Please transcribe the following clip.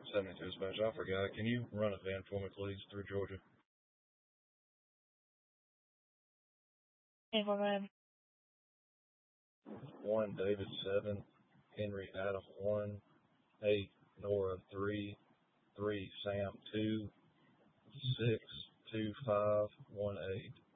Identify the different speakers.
Speaker 1: 72 dispatch. I forgot. Can you run a van for me, please, through Georgia?
Speaker 2: Hey, go ahead.
Speaker 1: 1, David 7, Henry Adam 1, 8, Nora 3, 3, Sam 2, 6, 2, 5, 1, 8.